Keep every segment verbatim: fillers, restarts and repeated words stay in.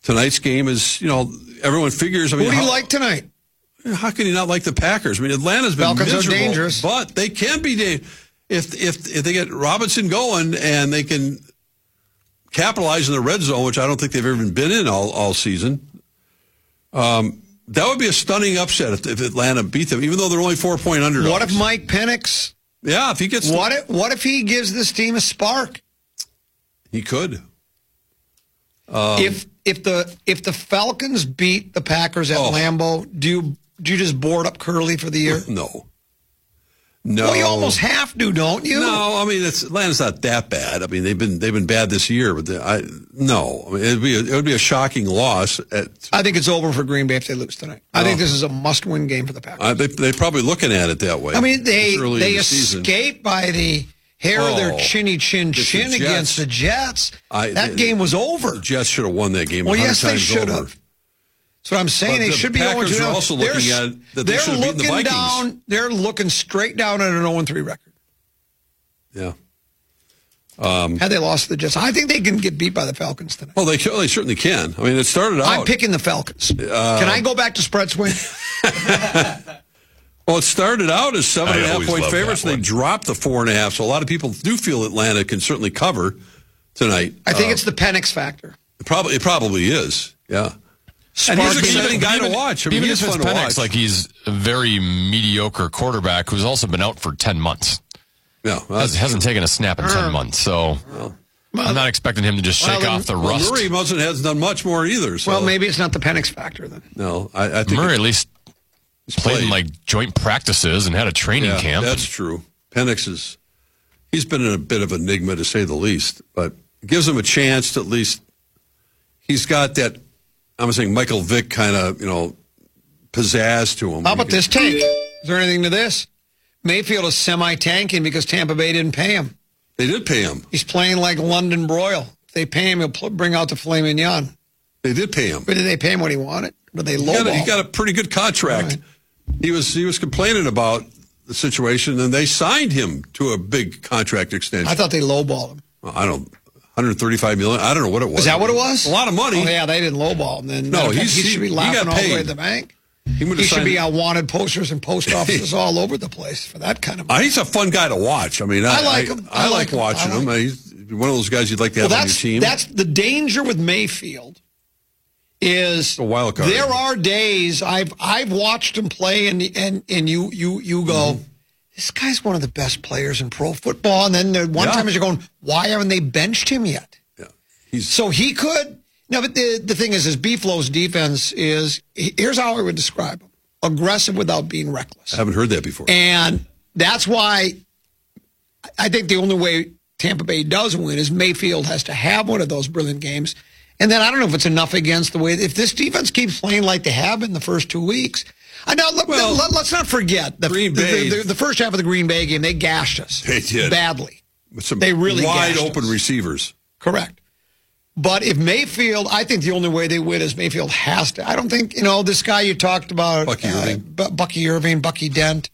tonight's game is, you know, everyone figures. I mean, who do you how, like tonight? How can you not like the Packers? I mean, Atlanta's been Falcons miserable, are dangerous, but they can be dangerous if if if they get Robinson going and they can capitalize in the red zone, which I don't think they've ever been in all all season. Um, that would be a stunning upset if, if Atlanta beat them, even though they're only four point underdogs. What if Mike Penix? Yeah, if he gets what if what if he gives this team a spark? He could. Um, if if the if the Falcons beat the Packers at oh. Lambeau, do you do you just board up Curly for the year? No. No. Well, you almost have to, don't you? No, I mean it's Atlanta's not that bad. I mean they've been they've been bad this year, but they, I no, I mean, it'd be a, it would be a shocking loss. At, I think it's over for Green Bay if they lose tonight. I no. think this is a must-win game for the Packers. Uh, they they're probably looking at it that way. I mean they they the escape by the hair oh, of their chinny chin chin the against the Jets. I, that they, game was over. The Jets should have won that game. Well, yes, they should have. That's what I'm saying. But they the should be Packers oh and two. Are also looking they're, at that they should have beaten the Vikings. Down, they're looking straight down at an oh and three record. Yeah. Um, Had they lost to the Jets, I think they can get beat by the Falcons tonight. Well, they they certainly can. I mean, it started out. I'm picking the Falcons. Uh, can I go back to spread swing? Well, it started out as seven and a half point favorites, and they dropped the four and a half. So a lot of people do feel Atlanta can certainly cover tonight. I think uh, it's the Penix factor. It probably, it probably is. Yeah. And he's an exciting guy even, to watch. I mean, even he's if it's fun Penix, to watch. like he's a very mediocre quarterback who's also been out for ten months. Yeah, well, Has, hasn't taken a snap in ten months, so well, I'm not expecting him to just shake well, off the well, rust. Murray hasn't has done much more either. So. Well, maybe it's not the Penix factor then. No, I, I think Murray it, at least played, played in like joint practices and had a training yeah, camp. That's true. Penix is he's been in a bit of an enigma to say the least, but it gives him a chance to at least he's got that. I'm saying Michael Vick kind of, you know, pizzazz to him. How about this take? Is there anything to this? Mayfield is semi-tanking because Tampa Bay didn't pay him. They did pay him. He's playing like London Broil. If they pay him, he'll pl- bring out the filet mignon. They did pay him. But did they pay him what he wanted? But they lowballed. He, he got a pretty good contract. Right. He was he was complaining about the situation, and they signed him to a big contract extension. I thought they lowballed him. Well, I don't. one hundred thirty-five million dollars. I don't know what it was. Is that what it was? A lot of money. Oh, yeah, they didn't lowball him. Then no, he's, he should be laughing all the way at the bank. He, he should be on wanted posters and post offices all over the place for that kind of money. Uh, he's a fun guy to watch. I mean, I, I like him. I, I, I like, like watching him. Like him. He's one of those guys you'd like to have well, on your team. That's the danger with Mayfield. Is a wild card. There are days I've I've watched him play, and and and you you you go. Mm-hmm. This guy's one of the best players in pro football. And then there, one yeah. time as you're going, why haven't they benched him yet? Yeah, he's so he could. No, but the the thing is, is Beeflo's defense is here's how I would describe him: aggressive without being reckless. I haven't heard that before, and that's why I think the only way Tampa Bay does win is Mayfield has to have one of those brilliant games. And then I don't know if it's enough against the way if this defense keeps playing like they have in the first two weeks. I know. Let, well, let, let's not forget the, Green Bay, the, the, the first half of the Green Bay game. They gashed us. They did badly. With some they really wide gashed open us. receivers. Correct. But if Mayfield, I think the only way they win is Mayfield has to. I don't think you know this guy you talked about, Bucky uh, Irving, B- Bucky Irving, Bucky Dent,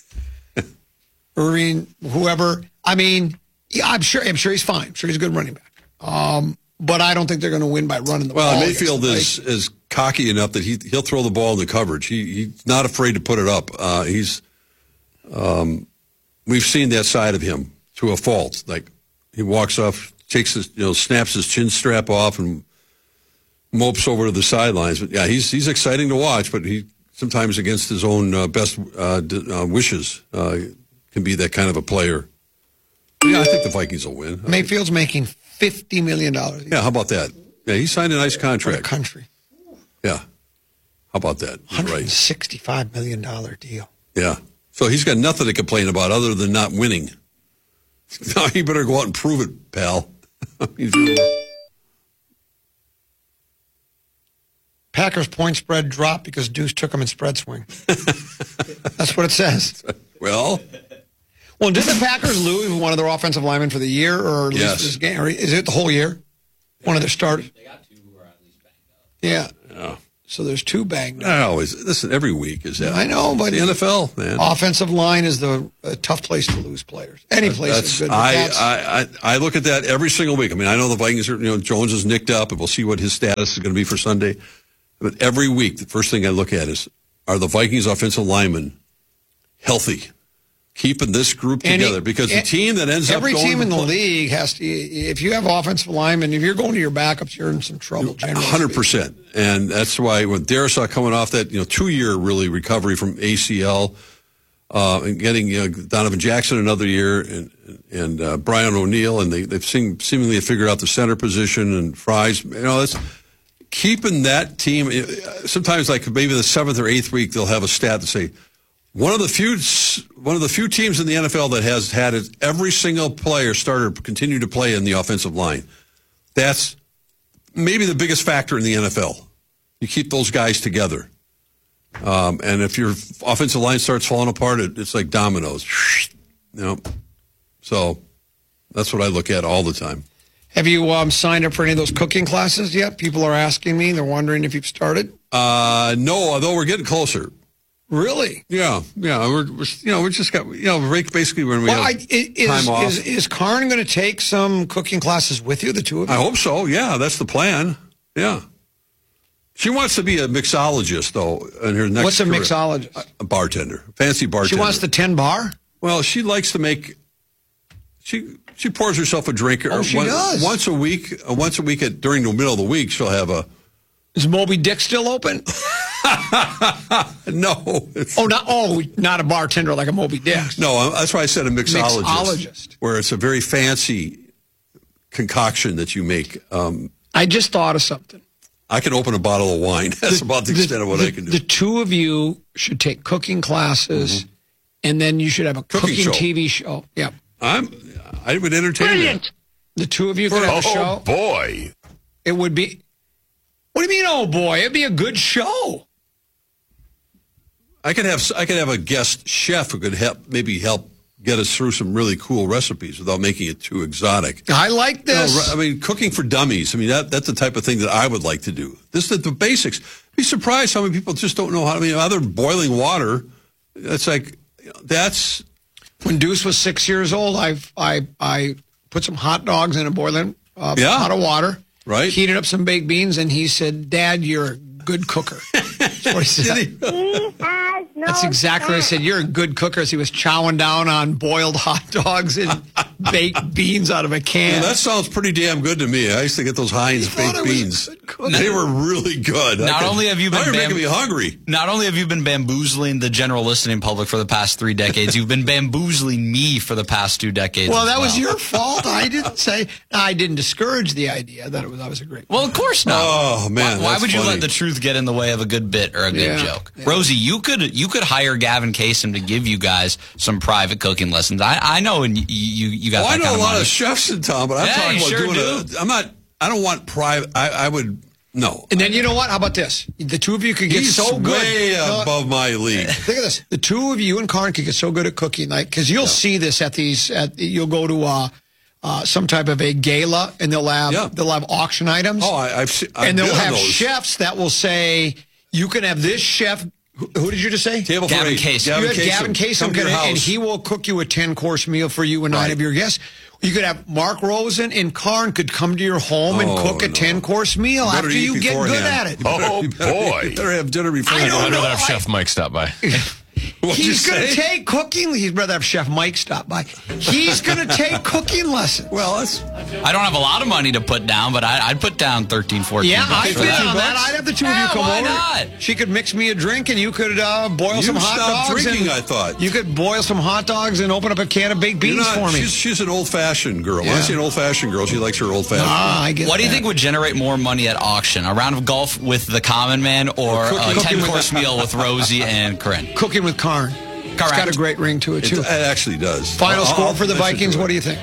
Irving, whoever. I mean, yeah, I'm sure. I'm sure he's fine. I'm sure he's a good running back. Um, But I don't think they're going to win by running the well, ball. Well, Mayfield is, is cocky enough that he, he'll throw the ball in the coverage. He, he's not afraid to put it up. Uh, he's, um, we've seen that side of him to a fault. Like he walks off, takes his, you know, snaps his chin strap off and mopes over to the sidelines. But yeah, he's he's exciting to watch. But he sometimes against his own uh, best uh, d- uh, wishes uh, can be that kind of a player. But yeah, I think the Vikings will win. Mayfield's making fifty million dollars. Yeah, how about that? Yeah, he signed a nice contract. What a country. Yeah. How about that? one hundred sixty-five million dollars deal. Yeah. So he's got nothing to complain about other than not winning. Now he better go out and prove it, pal. Packers point spread dropped because Deuce took him in spread swing. That's what it says. Well... Well, did the Packers lose one of their offensive linemen for the year, or at least yes. this game? Or is it the whole year? One of their starters. They got two who are at least banged up. Yeah. yeah. so there's two banged up. I always listen every week. Is that I know, but the N F L, man. Offensive line is the a tough place to lose players. Any place That's, is good. but I, that's- I, I I look at that every single week. I mean, I know the Vikings are, you know, Jones is nicked up, and we'll see what his status is going to be for Sunday. But every week, the first thing I look at is, are the Vikings offensive linemen healthy? Keeping this group And together, he- because the and team that ends up every going team to in the play- league has to. If you have offensive linemen, if you're going to your backups, you're in some trouble. Generally Hundred speaking. percent, and that's why when Darisaw coming off that you know two year really recovery from A C L, uh, and getting you know, Donovan Jackson another year, and and uh, Brian O'Neill, and they they've seem, seemingly figured out the center position and Fries. You know, that's keeping that team. Sometimes, like maybe the seventh or eighth week, they'll have a stat to say one of the few one of the few teams in the N F L that has had it, every single player starter continue to play in the offensive line. That's maybe the biggest factor in the N F L. You keep those guys together. Um, and if your offensive line starts falling apart, it, it's like dominoes. You know? So that's what I look at all the time. Have you um, signed up for any of those cooking classes yet? People are asking me. They're wondering if you've started. Uh, no, although we're getting closer. Really? Yeah, yeah. We're, we're you know we just got you know basically when we Well, have I, is, time off. is is Karn going to take some cooking classes with you? The two of you. I hope so. Yeah, that's the plan. Yeah. She wants to be a mixologist, though, in her next What's a career. mixologist? A bartender, fancy bartender. She wants the ten bar. Well, she likes to make. She she pours herself a drink. Oh, or she one- does? once a week. Uh, once a week at during the middle of the week, she'll have a. Is Moby Dick still open? No. it's- Oh, not oh, not a bartender like a Moby Dick. No, uh, that's why I said a mixologist. Mixologist. Where it's a very fancy concoction that you make. Um, I just thought of something. I can open a bottle of wine. That's about the extent of what the, I can do. The two of you should take cooking classes, Mm-hmm. and then you should have a Cooking cooking, show. T V show. Yeah. I'm. I would entertain that. The two of you could have a show. boy. It would be. What do you mean, oh boy? It'd be a good show. I could have I could have a guest chef who could help maybe help get us through some really cool recipes without making it too exotic. I like You know, this. I mean, cooking for dummies. I mean, that that's the type of thing that I would like to do. This is the basics. Be surprised how many people just don't know how. I mean, other boiling water. That's like you know, that's When Deuce was six years old, I I I put some hot dogs in a boiling uh, Yeah. pot of water. Right. Heated up some baked beans, and he said, "Dad, you're a good cooker." That's what he said. Did he? That's exactly what I said. You're a good cooker. As he was chowing down on boiled hot dogs and baked beans out of a can. Yeah, that sounds pretty damn good to me. I used to get those Heinz You thought baked I was a beans. good cook. They were really good. I Not could- only have you been now you're bam- making me hungry. Not only have you been bamboozling the general listening public for the past three decades, you've been bamboozling me for the past two decades. Well, as that was well. your fault. I didn't say. I didn't discourage the idea that it was. That was a great. Well, of course not. Oh, man, Why, why that's would you funny. let the truth get in the way of a good bit or a good Yeah, joke? yeah. Rosie, you could you could hire Gavin Kasem to give you guys some private cooking lessons. I, I know, and you you, you got Well, I that know kind a of lot money. of chefs in town, but I'm Yeah, talking you about sure doing do. a. I'm not. I don't want private. I, I would no. And then you know what? How about this? The two of you could get He's so good. way No, above my league. Look at this. The two of you and Karn could get so good at cooking, like because you'll see this at these. At you'll go to uh, uh, some type of a gala, and they'll have Yeah. they'll have auction items. Oh, I, I've seen. I've and they'll been on have those. chefs that will say, "You can have this chef." Who, who did you just say? Table for Gavin eight. Kasem. You Gavin had Gavin Kasem. Kasem, Come to your and house. he will cook you a ten-course meal for you and nine Right. of your guests. You could have Mark Rosen and Karn could come to your home and Oh, cook a no. ten-course meal Better after eat you get good beforehand. at it. You better- Oh, you better- boy. You better have dinner before I you don't I'd go. rather know. have Chef Mike stop by. What'd you He's going to say? take cooking. He'd rather have Chef Mike stop by. He's going to take cooking lessons. Well, that's I don't have a lot of money to put down, but I, I'd put down thirteen, fourteen Yeah, bucks I'd for bid that. on that. I'd have the two of you Yeah, come why over. not? She could mix me a drink, and you could uh, boil You some hot stopped dogs. drinking, and I thought. You could boil some hot dogs and open up a can of baked You're beans not- for me. She's, she's an old-fashioned girl. When I Yeah. see an old-fashioned girl, she likes her old-fashioned. Ah, I get What do you that. think would generate more money at auction? A round of golf with the common man or cooking- a cooking with- ten-course meal with Rosie and Corinne? Cooking with Karn. It's got a Correct. great ring to it, It, too. it actually does. Final I'll- score I'll for the listen Vikings, to what it. do you think?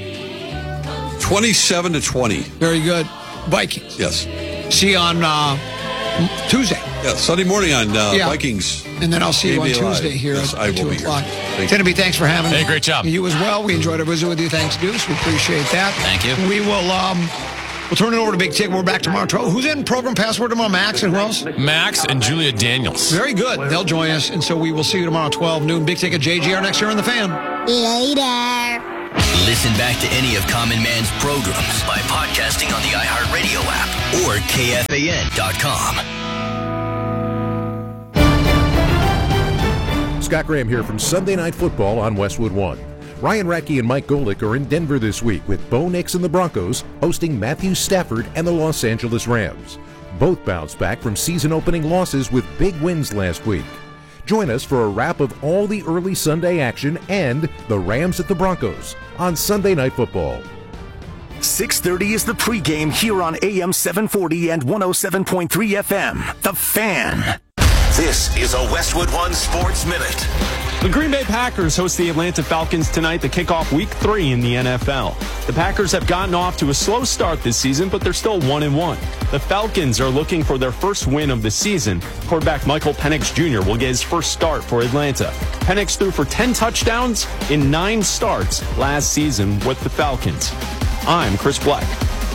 twenty-seven to twenty. Very good. Vikings. Yes. See you on uh, Tuesday. Yeah. Sunday morning on uh, Yeah. Vikings. And then I'll see you on Maybe live. Tuesday here Yes, at I will two be here. o'clock. Thank you. Teneby, thanks for having me. Hey, great job. You as well. We enjoyed our visit with you. Thanks, Deuce. We appreciate that. Thank you. We will um, We'll turn it over to Big Ticket. We're back tomorrow. Who's in program password tomorrow? Max and who else? Max and Julia Daniels. Very good. They'll join us, and so we will see you tomorrow, twelve noon. Big Ticket J G R next year on The Fan. Later. Listen back to any of Common Man's programs by podcasting on the iHeartRadio app or K F A N dot com. Scott Graham here from Sunday Night Football on Westwood One. Ryan Radke and Mike Golick are in Denver this week with Bo Nix and the Broncos hosting Matthew Stafford and the Los Angeles Rams. Both bounced back from season-opening losses with big wins last week. Join us for a wrap of all the early Sunday action and the Rams at the Broncos on Sunday Night Football. six thirty is the pregame here on A M seven forty and one oh seven point three F M. The Fan. This is a Westwood One Sports Minute. The Green Bay Packers host the Atlanta Falcons tonight to kick off week three in the N F L. The Packers have gotten off to a slow start this season, but they're still one and one. The Falcons are looking for their first win of the season. Quarterback Michael Penix Junior will get his first start for Atlanta. Penix threw for ten touchdowns in nine starts last season with the Falcons. I'm Chris Black.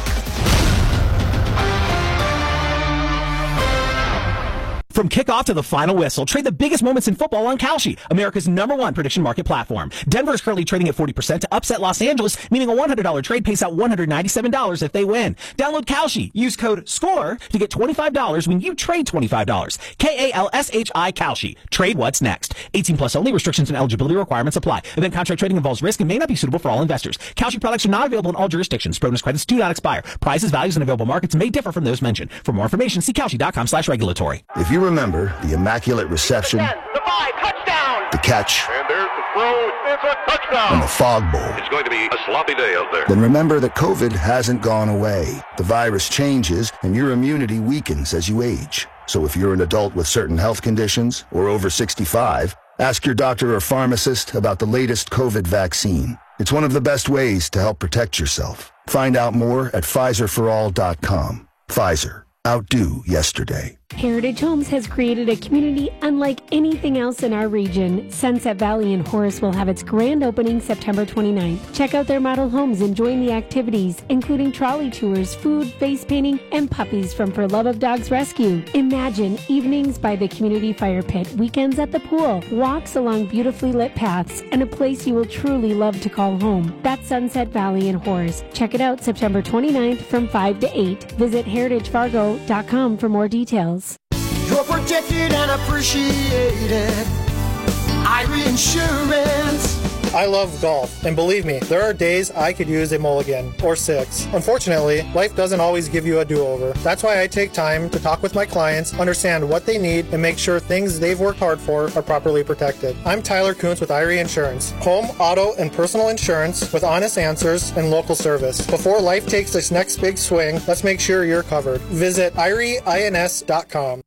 From kickoff to the final whistle, trade the biggest moments in football on Kalshi, America's number one prediction market platform. Denver is currently trading at forty percent to upset Los Angeles, meaning a one hundred dollars trade pays out one hundred ninety-seven dollars if they win. Download Kalshi. Use code SCORE to get twenty-five dollars when you trade twenty-five dollars. K A L S H I Kalshi. Trade what's next. eighteen plus only. Restrictions and eligibility requirements apply. Event contract trading involves risk and may not be suitable for all investors. Kalshi products are not available in all jurisdictions. Bonus credits do not expire. Prices, values, and available markets may differ from those mentioned. For more information, see Kalshi.com slash regulatory. If you remember the immaculate reception, the five, touchdown, the catch, and there's the throw, it's a touchdown, and the fog bowl, it's going to be a sloppy day out there. Then remember that COVID hasn't gone away. The virus changes, and your immunity weakens as you age. So if you're an adult with certain health conditions or over sixty-five, ask your doctor or pharmacist about the latest COVID vaccine. It's one of the best ways to help protect yourself. Find out more at Pfizer for all dot com. Pfizer. Outdo yesterday. Heritage Homes has created a community unlike anything else in our region. Sunset Valley in Horace will have its grand opening September twenty-ninth. Check out their model homes and join the activities, including trolley tours, food, face painting, and puppies from For Love of Dogs Rescue. Imagine evenings by the community fire pit, weekends at the pool, walks along beautifully lit paths, and a place you will truly love to call home. That's Sunset Valley in Horace. Check it out September twenty-ninth from five to eight. Visit heritage fargo dot com for more details. You're protected and appreciated. Irie Insurance. I love golf, and believe me, there are days I could use a mulligan, or six. Unfortunately, life doesn't always give you a do-over. That's why I take time to talk with my clients, understand what they need, and make sure things they've worked hard for are properly protected. I'm Tyler Kuntz with Irie Insurance. Home, auto, and personal insurance with honest answers and local service. Before life takes its next big swing, let's make sure you're covered. Visit irie ins dot com.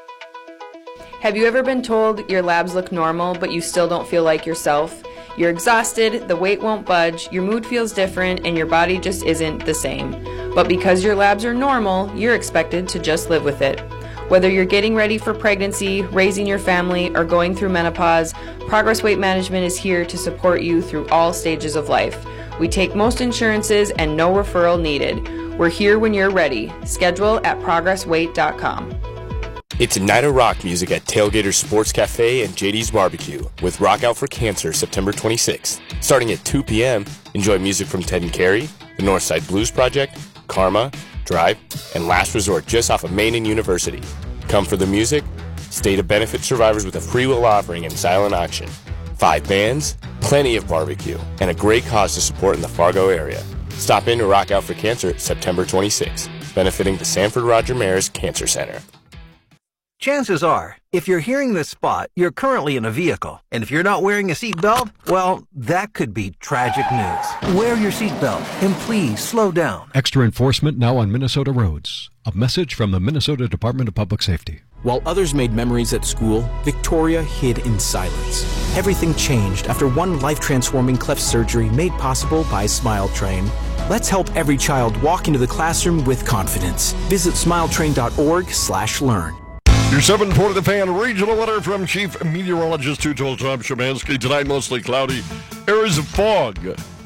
Have you ever been told your labs look normal, but you still don't feel like yourself? You're exhausted, the weight won't budge, your mood feels different, and your body just isn't the same. But because your labs are normal, you're expected to just live with it. Whether you're getting ready for pregnancy, raising your family, or going through menopause, Progress Weight Management is here to support you through all stages of life. We take most insurances and no referral needed. We're here when you're ready. Schedule at progress weight dot com. It's a night of rock music at Tailgater Sports Cafe and J D's Barbecue with Rock Out for Cancer September twenty-sixth. Starting at two p.m., enjoy music from Ted and Carrie, the Northside Blues Project, Karma, Drive, and Last Resort just off of Main and University. Come for the music, stay to benefit survivors with a free will offering and silent auction. Five bands, plenty of barbecue, and a great cause to support in the Fargo area. Stop in to Rock Out for Cancer September twenty-sixth, benefiting the Sanford Roger Maris Cancer Center. Chances are, if you're hearing this spot, you're currently in a vehicle. And if you're not wearing a seatbelt, well, that could be tragic news. Wear your seatbelt and please slow down. Extra enforcement now on Minnesota roads. A message from the Minnesota Department of Public Safety. While others made memories at school, Victoria hid in silence. Everything changed after one life-transforming cleft surgery made possible by Smile Train. Let's help every child walk into the classroom with confidence. Visit smile train dot org slash learn. Your seven forty The Fan regional weather from Chief Meteorologist Tutal Tom Szymanski. Tonight, mostly cloudy. Areas of fog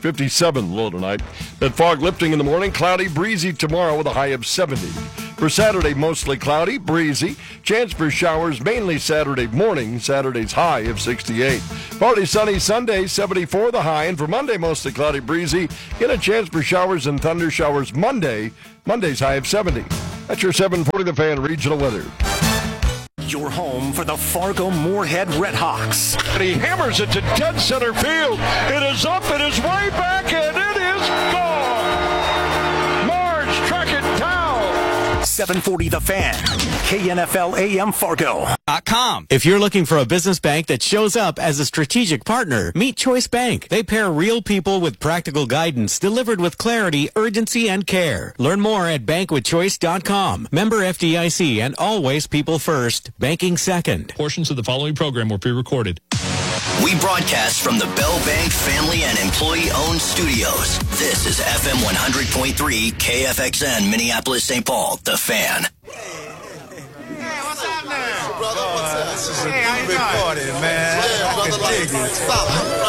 fifty-seven low tonight. Then fog lifting in the morning, cloudy, breezy tomorrow with a high of seventy. For Saturday, mostly cloudy, breezy. Chance for showers mainly Saturday morning. Saturday's high of sixty-eight. Partly sunny Sunday, seventy-four the high. And for Monday, mostly cloudy, breezy. Get a chance for showers and thunder showers Monday. Monday's high of seventy. That's your seven forty The Fan regional weather. Your home for the Fargo-Moorhead Redhawks. And he hammers it to dead center field. It is up, it is way back, and it is gone. Marge, track it down. seven forty The Fan, K N F L A M Fargo. .com. If you're looking for a business bank that shows up as a strategic partner, meet Choice Bank. They pair real people with practical guidance delivered with clarity, urgency, and care. Learn more at bank with choice dot com. Member F D I C and always people first, banking second. Portions of the following program were pre-recorded. We broadcast from the Bell Bank family and employee-owned studios. This is F M one hundred point three K F X N, Minneapolis, Saint Paul, The Fan. Brother, what's up? This is a big party, man. Yeah, brother, like, stop.